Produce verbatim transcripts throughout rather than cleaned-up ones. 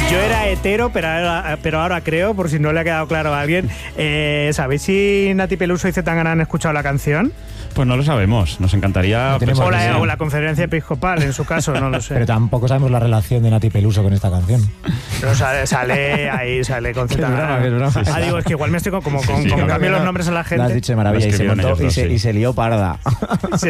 Yo era hetero, pero ahora, pero ahora creo, por si no le ha quedado claro a alguien, eh, ¿sabéis si Nati Peluso y Zetangana han escuchado la canción? Pues no lo sabemos, nos encantaría... No o, la, o la conferencia episcopal, en su caso, no lo sé. Pero tampoco sabemos la relación de Nati Peluso con esta canción. Pero sale, sale ahí, sale con Zetangana. Ah, digo, es que igual me estoy como, como, sí, sí, como no, cambio no, los nombres a la gente. Lo has dicho de maravilla y se, montó, dos, y, se, sí. y se lió parda. Sí.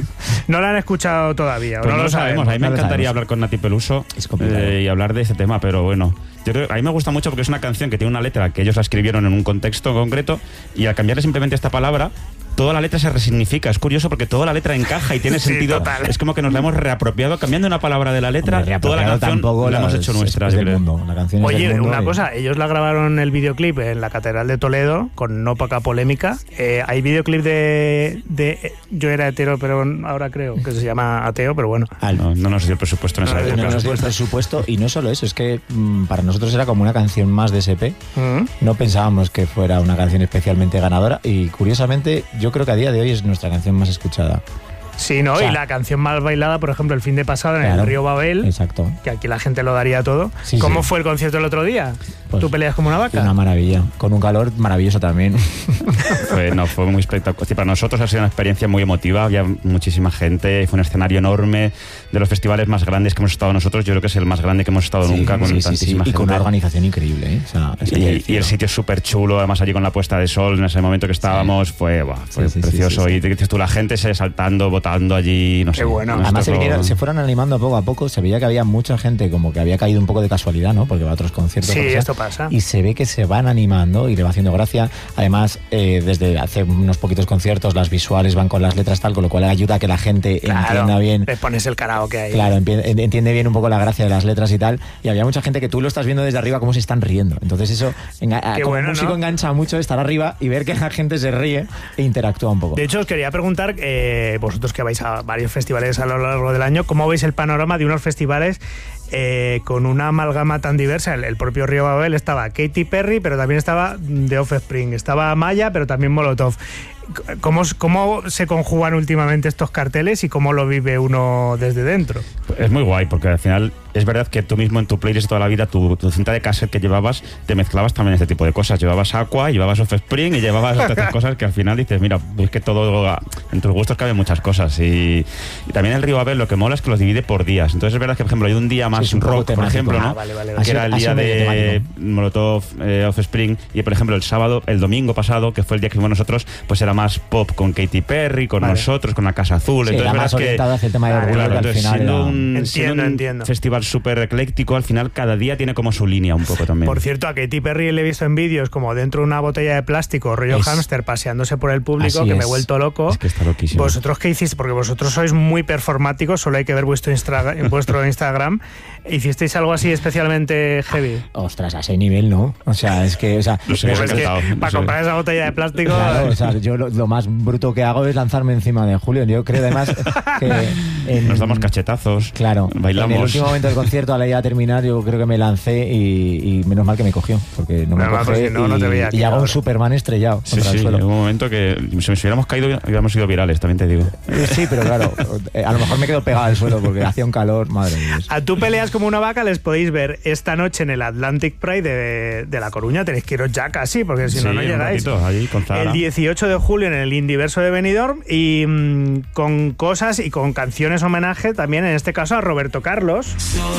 No la han escuchado todavía, pues no, no lo sabemos. sabemos. A mí me no encantaría hablar con Nati Peluso eh, y hablar de ese tema, pero bueno... Yo creo, a mí me gusta mucho porque es una canción que tiene una letra que ellos la escribieron en un contexto concreto y al cambiarle simplemente esta palabra, toda la letra se resignifica. Es curioso porque toda la letra encaja y tiene sí, sentido. Total. Es como que nos la hemos reapropiado, cambiando una palabra de la letra, hombre, toda la canción la hemos hecho nuestra. Es del mundo. La canción Oye, es del mundo una y... cosa, ellos la grabaron el videoclip en la Catedral de Toledo, con no poca polémica. Eh, hay videoclip de, de Yo era hetero, pero ahora creo que se llama Ateo, pero bueno. Ah, no, no nos dio el presupuesto en esa no, época. No nos dio el presupuesto y no solo eso, es que mmm, para nosotros era como una canción más de S P. Uh-huh. No pensábamos que fuera una canción especialmente ganadora y curiosamente yo creo que a día de hoy es nuestra canción más escuchada. Sí, ¿no? O sea, y la canción más bailada, por ejemplo, el fin de pasado en claro, el Río Babel. Exacto. Que aquí la gente lo daría todo. Sí, ¿Cómo sí. fue el concierto el otro día? Pues, ¿tú peleas como una vaca? Una maravilla. Con un calor maravilloso también. Fue, no, fue muy espectacular. Sí, para nosotros ha sido una experiencia muy emotiva. Había muchísima gente. Fue un escenario enorme. De los festivales más grandes que hemos estado nosotros, yo creo que es el más grande que hemos estado sí, nunca. Con sí, tantísima sí, sí. gente. Y con una organización increíble, ¿eh? O sea, y, y el sitio es súper chulo. Además, allí con la puesta de sol, en ese momento que estábamos, sí. fue, buah, fue sí, sí, precioso. Sí, sí, sí. Y dices tú, la gente se saltando, votando allí. No Qué sé, bueno. Además se, vinieron, se fueron animando poco a poco. Se veía que había mucha gente como que había caído un poco de casualidad, ¿no? Porque va a otros conciertos. Sí, esto pasa. Y se ve que se van animando y le va haciendo gracia. Además, eh, desde hace unos poquitos conciertos las visuales van con las letras tal, con lo cual ayuda a que la gente claro, entienda bien. Le pones el karaoke ahí. Claro, entiende bien un poco la gracia de las letras y tal. Y había mucha gente que tú lo estás viendo desde arriba cómo se están riendo. Entonces eso, enga- como bueno, músico ¿no? engancha mucho estar arriba y ver que la gente se ríe e interactúa un poco. De hecho, os quería preguntar, eh, vosotros que vais a varios festivales a lo largo del año, ¿cómo veis el panorama de unos festivales eh, con una amalgama tan diversa? El, el propio Río Babel estaba Katy Perry, pero también estaba The Offspring, estaba Maya, pero también Molotov. ¿Cómo, ¿Cómo se conjugan últimamente estos carteles y cómo lo vive uno desde dentro? Es muy guay, porque al final es verdad que tú mismo en tu playlist de toda la vida, tu, tu cinta de cassette que llevabas, te mezclabas también este tipo de cosas. Llevabas Aqua, llevabas Offspring y llevabas otras cosas que al final dices, mira, es que todo, en tus gustos caben muchas cosas. Y, y también el Río Babel lo que mola es que los divide por días. Entonces es verdad que, por ejemplo, hay un día más sí, un rock, por ejemplo, ¿no? Ah, vale, vale, vale. Que era el día de Molotov, eh, Offspring, y por ejemplo el sábado, el domingo pasado, que fue el día que fuimos nosotros, pues era más pop con Katy Perry, con vale. nosotros, con la Casa Azul. Sí, entonces era más orientado hacia el tema de claro, orgullo, claro, que al final siendo era... un, entiendo, siendo un entiendo. festival súper ecléctico, al final cada día tiene como su línea un poco también. Por cierto, a Katy Perry le he visto en vídeos como dentro de una botella de plástico, rollo es... hámster, paseándose por el público, Así que es. me he vuelto loco. Es que está loquísimo. ¿Vosotros qué hiciste? Porque vosotros sois muy performáticos, solo hay que ver vuestro, instra... vuestro Instagram. ¿Hicisteis algo así especialmente heavy? Ostras, a ese nivel no. O sea, es que... O sea, Los hemos es que para comprar esa botella de plástico... Claro, o sea, yo lo, lo más bruto que hago es lanzarme encima de Julio. Yo creo además que... En, nos damos cachetazos, claro, bailamos. En el último momento del concierto, al ir a terminar, yo creo que me lancé y, y menos mal que me cogió, porque no me no, coge no, no, y, no te veía aquí, y hago ahora. un Superman estrellado sí, contra sí, el suelo. En un momento que si nos hubiéramos caído hubiéramos sido virales, también te digo. Sí, pero claro, a lo mejor me quedo pegado al suelo porque hacía un calor, madre mía. A Tú peleas como una vaca les podéis ver esta noche en el Atlantic Pride de, de La Coruña. Tenéis que iros ya casi, porque si sí, no, no llegáis. Ratito, ahí con el dieciocho de julio en el Indiverso de Benidorm y mmm, con cosas y con canciones homenaje también, en este caso, a Roberto Carlos.